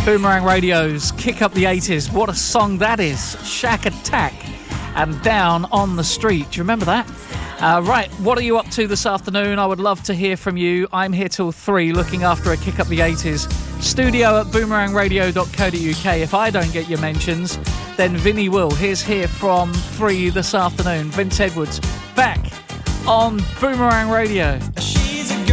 Boomerang Radio's Kick Up the 80s. What a song that is. Shack Attack and Down on the Street. Do you remember that? Right, what are you up to this afternoon? I would love to hear from you. I'm here till 3 looking after a Kick Up the 80s. Studio at boomerangradio.co.uk. If I don't get your mentions, then Vinny will. He's here from 3 this afternoon. Vince Edwards back on Boomerang Radio.